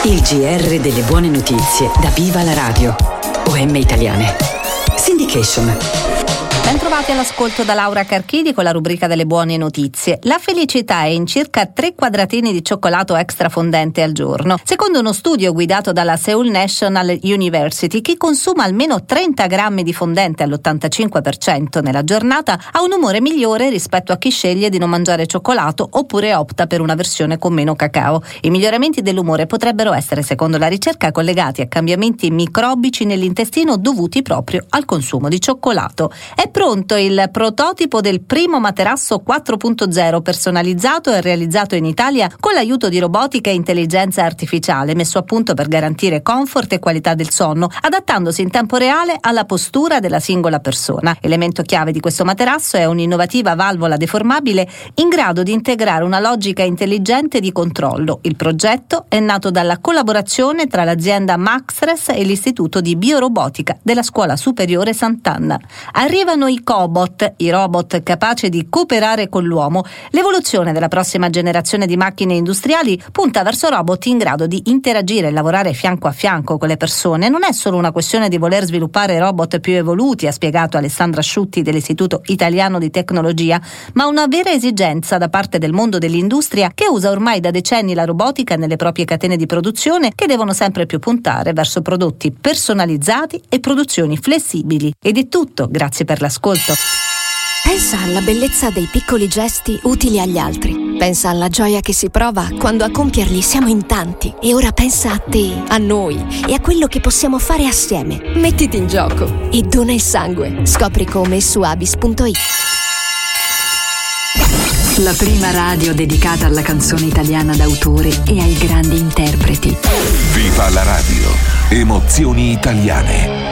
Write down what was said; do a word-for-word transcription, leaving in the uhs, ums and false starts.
Il G R delle buone notizie da Viva la Radio. O M Italiane. Syndication. Ben trovati all'ascolto da Laura Carchidi con la rubrica delle buone notizie. La felicità è in circa tre quadratini di cioccolato extra fondente al giorno. Secondo uno studio guidato dalla Seoul National University, chi consuma almeno trenta grammi di fondente all'ottantacinque per cento nella giornata ha un umore migliore rispetto a chi sceglie di non mangiare cioccolato oppure opta per una versione con meno cacao. I miglioramenti dell'umore potrebbero essere, secondo la ricerca, collegati a cambiamenti microbici nell'intestino dovuti proprio al consumo di cioccolato. È pronto il prototipo del primo materasso quattro punto zero personalizzato e realizzato in Italia con l'aiuto di robotica e intelligenza artificiale, messo a punto per garantire comfort e qualità del sonno, adattandosi in tempo reale alla postura della singola persona. Elemento chiave di questo materasso è un'innovativa valvola deformabile in grado di integrare una logica intelligente di controllo. Il progetto è nato dalla collaborazione tra l'azienda Maxres e l'Istituto di Biorobotica della Scuola Superiore Sant'Anna. Arrivano i cobot, i robot capaci di cooperare con l'uomo. L'evoluzione della prossima generazione di macchine industriali punta verso robot in grado di interagire e lavorare fianco a fianco con le persone. Non è solo una questione di voler sviluppare robot più evoluti, ha spiegato Alessandra Asciutti dell'Istituto Italiano di Tecnologia, ma una vera esigenza da parte del mondo dell'industria che usa ormai da decenni la robotica nelle proprie catene di produzione, che devono sempre più puntare verso prodotti personalizzati e produzioni flessibili. Ed è tutto, grazie per l'ascolto. Pensa alla bellezza dei piccoli gesti utili agli altri. Pensa alla gioia che si prova quando a compierli siamo in tanti. E ora pensa a te, a noi e a quello che possiamo fare assieme. Mettiti in gioco e dona il sangue. Scopri come su abis punto it. La prima radio dedicata alla canzone italiana d'autore e ai grandi interpreti. Viva la radio. Emozioni italiane.